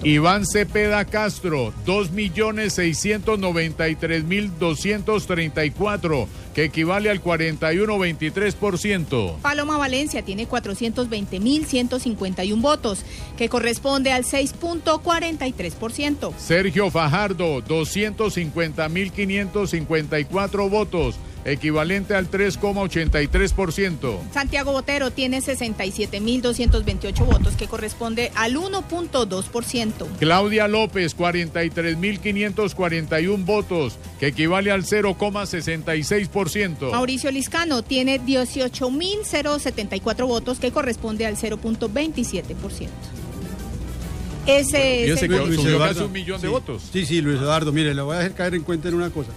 Iván Cepeda Castro, 2.693.234, que equivale al 41.23%. Paloma Valencia tiene 420.151 votos, que corresponde al 6.43%. Sergio Fajardo, 250.554 votos, equivalente al 3,83%. Santiago Botero tiene 67.228 votos, que corresponde al 1.2%. Claudia López, 43.541 votos, que equivale al 0,66%. Mauricio Liscano tiene 18.074 votos, que corresponde al 0.27%. Ese es que subió casi 1 millón de votos. Sí, Luis Eduardo, mire, le voy a dejar caer en cuenta en una cosa.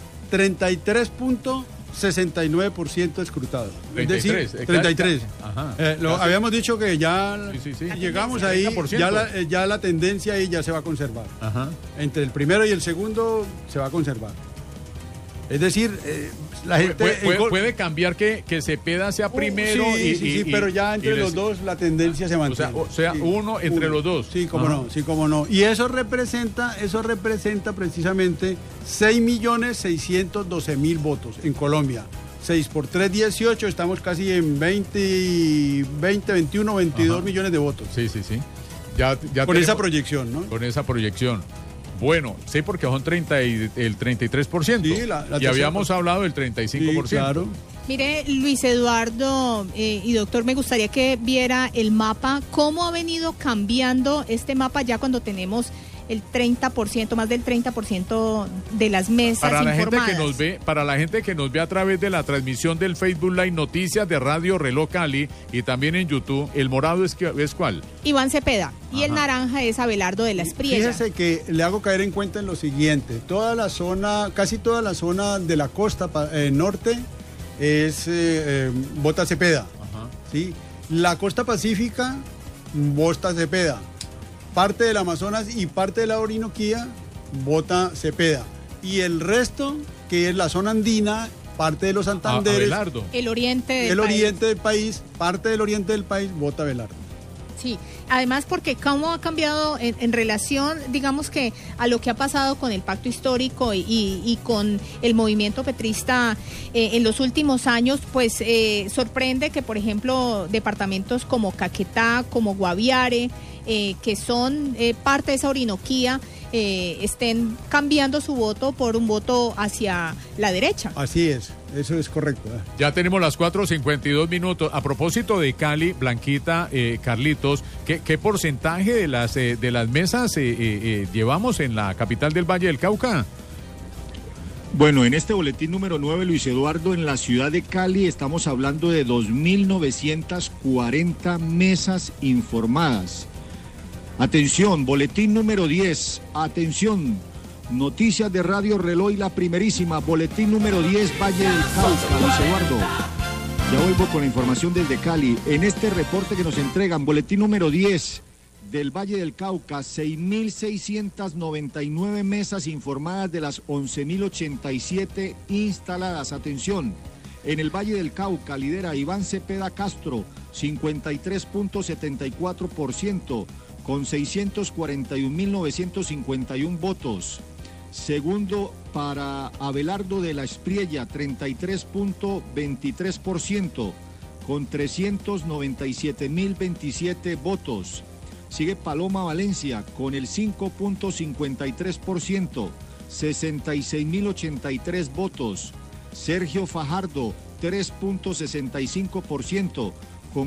33.69% escrutados. 33. Es decir, 33. Ajá. Habíamos dicho que ya sí. llegamos ahí, ya la tendencia ahí ya se va a conservar. Ajá. Entre el primero y el segundo se va a conservar. Es decir, la gente... Puede cambiar que Cepeda sea primero sí, pero ya entre los dos la tendencia se mantiene. O sea, uno entre los dos. Sí, cómo no. Y eso representa precisamente 6.612.000 votos en Colombia. 6 por 3, 18, estamos casi en 21, 22 millones de votos. Sí. Ya con esa proyección, ¿no? Con esa proyección. Bueno, sí, porque son el 33%. Sí, y habíamos hablado del 35%. Sí, claro. Mire, Luis Eduardo y doctor, me gustaría que viera el mapa, cómo ha venido cambiando este mapa ya cuando tenemos el 30%, más del 30% de las mesas informadas. Para la gente que nos ve a través de la transmisión del Facebook Live Noticias de Radio Reloj Cali y también en YouTube, el morado es ¿cuál? Iván Cepeda. Y el naranja es Abelardo de la Espriella. Fíjese que le hago caer en cuenta en lo siguiente. Casi toda la zona de la costa norte es vota Cepeda. Ajá. ¿Sí? La costa pacífica vota Cepeda. Parte del Amazonas y parte de la Orinoquía vota Cepeda. Y el resto, que es la zona andina, parte de los Santanderes, el oriente del país, parte del oriente del país, vota Abelardo. Sí, además porque cómo ha cambiado en relación, digamos que a lo que ha pasado con el pacto histórico y con el movimiento petrista en los últimos años, pues sorprende que, por ejemplo, departamentos como Caquetá, como Guaviare, que son parte de esa Orinoquía, estén cambiando su voto por un voto hacia la derecha. Así es, eso es correcto. Ya tenemos las 4:52 minutos. A propósito de Cali, Blanquita, Carlitos, ¿qué porcentaje de las mesas llevamos en la capital del Valle del Cauca? Bueno, en este boletín número 9, Luis Eduardo, en la ciudad de Cali estamos hablando de 2.940 mesas informadas. Atención, boletín número 10, atención, noticias de Radio Reloj y la primerísima, boletín número 10, Valle del Cauca, Luis Eduardo. Ya vuelvo con la información desde Cali. En este reporte que nos entregan, boletín número 10 del Valle del Cauca, 6.699 mesas informadas de las 11.087 instaladas. Atención, en el Valle del Cauca lidera Iván Cepeda Castro, 53.74%. con 641.951 votos. Segundo para Abelardo de la Espriella, 33.23%, con 397.027 votos. Sigue Paloma Valencia con el 5.53%, 66.083 votos. Sergio Fajardo, 3.65%. con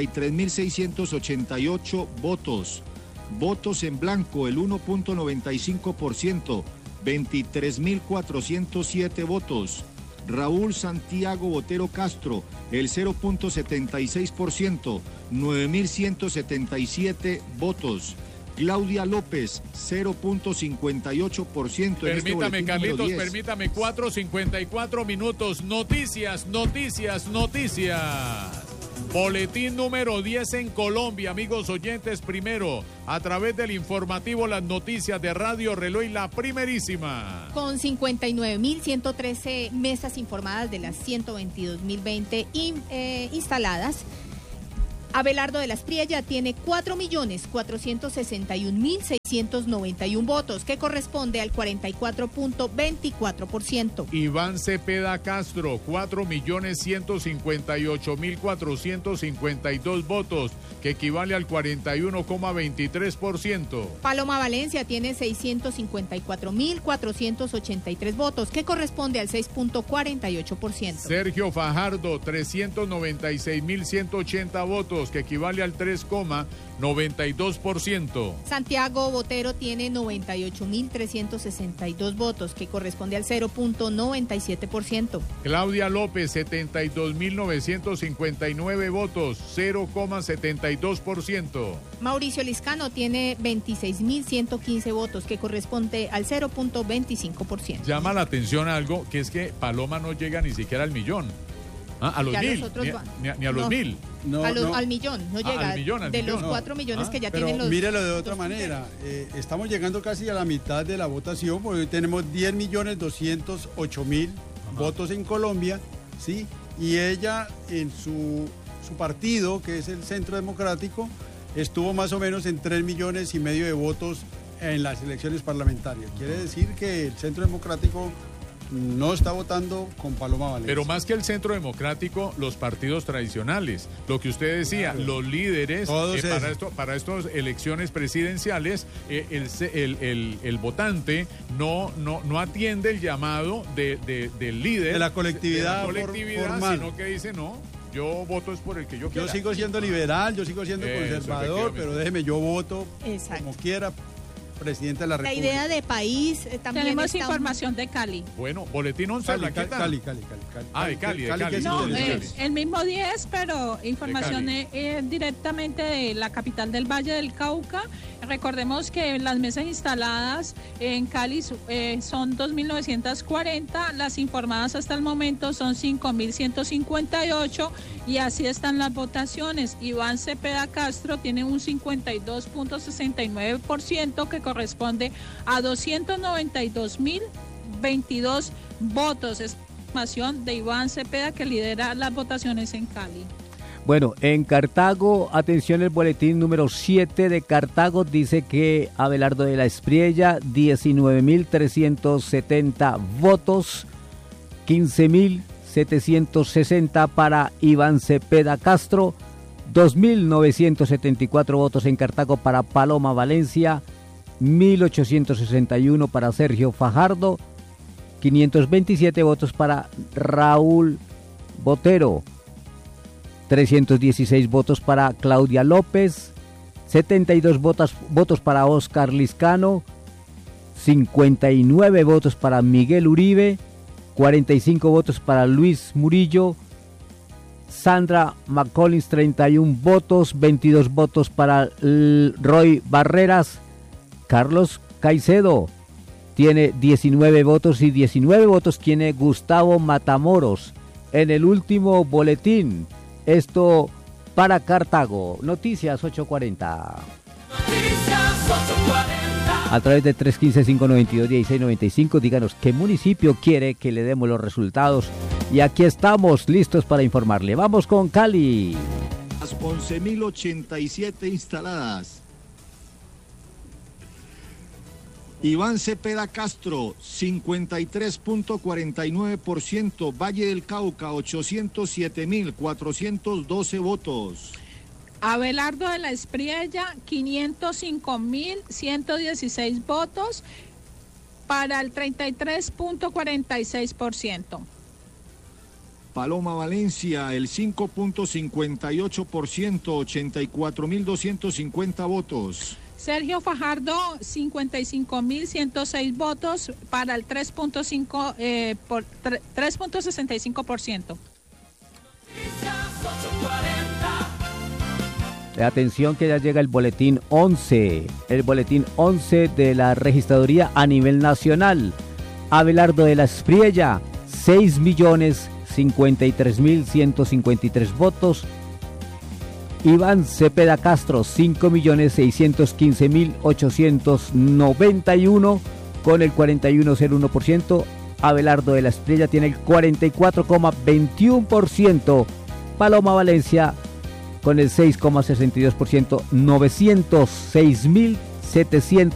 43.688 votos. Votos en blanco, el 1.95%, 23.407 votos. Raúl Santiago Botero Castro, el 0.76%, 9.177 votos. Claudia López, 0.58%. Permítame, Carlitos, permítame, 4:54 minutos. Noticias. Boletín número 10 en Colombia, amigos oyentes, primero, a través del informativo Las Noticias de Radio Reloj y la primerísima. Con 59.113 mesas informadas de las 122.020 instaladas, Abelardo de la Espriella tiene 4.461.691 votos, que corresponde al 44.24%. Iván Cepeda Castro, 4.158.452 votos, que equivale al 41,23%. Paloma Valencia tiene 654.483 votos, que corresponde al 6.48%. Sergio Fajardo, 396.180 votos, que equivale al 3,92%. Santiago Botero tiene 98.362 votos, que corresponde al 0.97%. Claudia López, 72.959 votos, 0,72%. Mauricio Liscano tiene 26.115 votos, que corresponde al 0.25%. Llama la atención algo, que es que Paloma no llega ni siquiera al millón. A los Ya 1.000, los otros ni a los no. 1.000. Al millón, no llega. Al millón, de millón. los 4 millones que ya Pero tienen los... mírelo de otra manera, estamos llegando casi a la mitad de la votación, porque hoy tenemos 10.208.000 votos en Colombia, ¿sí? Y ella en su partido, que es el Centro Democrático, estuvo más o menos en 3,5 millones de votos en las elecciones parlamentarias. Quiere decir que el Centro Democrático no está votando con Paloma Valencia. Pero más que el Centro Democrático, los partidos tradicionales. Lo que usted decía, claro, los líderes, para estas elecciones presidenciales, el votante no atiende el llamado del líder. De la colectividad, formal. Sino que dice, no, yo voto es por el que yo quiera. Yo sigo siendo liberal, yo sigo siendo conservador, pero déjeme, yo voto como quiera. Presidente de la República. La idea de país también tenemos información de Cali. Bueno, boletín 11 de Blanquita. Cali. De Cali. No, el mismo 10, pero información directamente de la capital del Valle del Cauca. Recordemos que las mesas instaladas en Cali son 2.940, las informadas hasta el momento son 5.158 y así están las votaciones. Iván Cepeda Castro tiene un 52.69% que corresponde a 292.022 votos. Es información de Iván Cepeda, que lidera las votaciones en Cali. Bueno, en Cartago, atención, el boletín número 7 de Cartago dice que Abelardo de la Espriella, 19.370 votos, 15.760 para Iván Cepeda Castro, 2.974 votos en Cartago para Paloma Valencia, 1.861 para Sergio Fajardo, 527 votos para Raúl Botero, 316 votos para Claudia López, 72 votos para Oscar Liscano, 59 votos para Miguel Uribe, 45 votos para Luis Murillo, Sandra McCollins 31 votos, 22 votos para Roy Barreras, Carlos Caicedo tiene 19 votos y 19 votos tiene Gustavo Matamoros. En el último boletín, esto para Cartago, Noticias 840. A través de 315-592-1695, díganos qué municipio quiere que le demos los resultados. Y aquí estamos listos para informarle. Vamos con Cali. Las 11.087 instaladas. Iván Cepeda Castro, 53.49%. Valle del Cauca, 807.412 votos. Abelardo de la Espriella, 505.116 votos para el 33.46%. Paloma Valencia, el 5.58%, 84.250 votos. Sergio Fajardo, 55.106 votos para el 3.65%. Atención que ya llega el boletín 11, de la registraduría a nivel nacional. Abelardo de la Espriella, 6.053.153 votos. Iván Cepeda Castro, 5.615.891 con el 41,01%. Abelardo de la Espriella tiene el 44,21%. Paloma Valencia con el 6,62%, 906.700